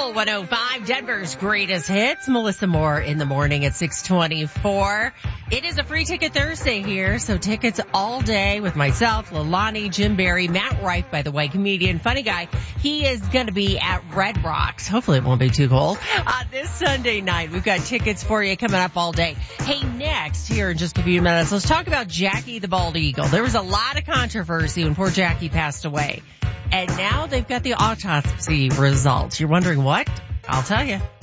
Channel 105, Denver's greatest hits. Melissa Moore in the morning at 6:24. It is a free ticket Thursday here, so tickets all day with myself, Leilani, Jim Barry, Matt Rife, by the way, comedian, funny guy. He is going to be at Red Rocks. Hopefully it won't be too cold. This Sunday night, we've got tickets for you coming up all day. Hey, next, here in just a few minutes, let's talk about Jackie the Bald Eagle. There was a lot of controversy when poor Jackie passed away. And now they've got the autopsy results. You're wondering what? I'll tell you.